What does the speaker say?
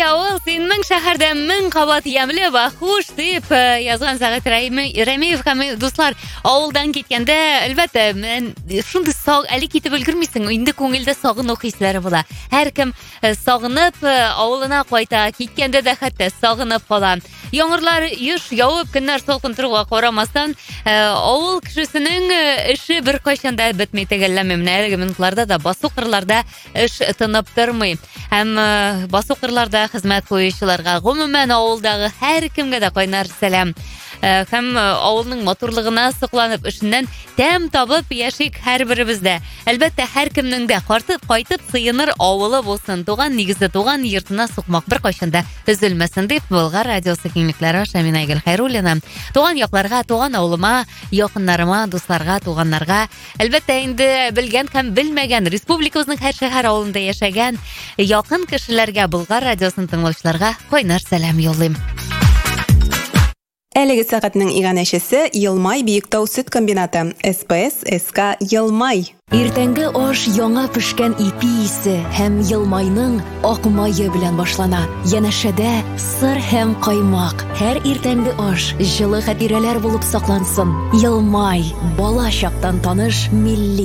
Эй, авыл, син мең шәһәрдә мең кабат ямьле ва хуш дип язган Сәгыйть Рәмиев һәм дуслар, авылдан киткәндә, әлбәттә, мен шундый әле китеп өлгермисең, инде күңелдә сагыну хисләре була. Һәркем сагынып авылына кайта, киткәндә дә хәтта сагынып кала. Яңгырлар еш явып, көннәр салкын торуга карамастан, авыл кешесенең эше бер кайчан да бетми тегелләми. Менә әлеге минутларда да басу кырларда эш тынып тормый. Һәм басу кырларда хезмәт куючыларга, гомумән авылдагы һәркемгә дә кайнар сәлам. Һәм авылның матурлыгына сокланып, эшеннән тәм табып яшик һәрберебездә. Әлбәттә, һәркемнең дә кайтып сыеныр авылы булсын. Туган нигезе, туган йортына сукмак бер кайчанда өзелмәсен дип, Болгар радиосы киңлекләре аша мин Айгөл Хәйруллина. Туган якларга, туган авылыма, якыннарыма, дусларга, туганнарга, әлбәттә, инде белгән һәм белмәгән, республикабызның һәр шәһәр авылында яшәгән якын кешеләргә, Болгар радиосын тыңлаучыларга кайнар сәлам юллыйм. Әлеге сәгатьнең иганәчесе Елмай Биектау сөт комбинаты. СПС СК Елмай. Иртәнге аш яңа пешкән ипи исе һәм Елмайның ак мае белән башлана. Янәшәдә сыр һәм каймак. Һәр иртәнге аш җылы хатирәләр булып саклансын. Елмай, бала чактан таныш милли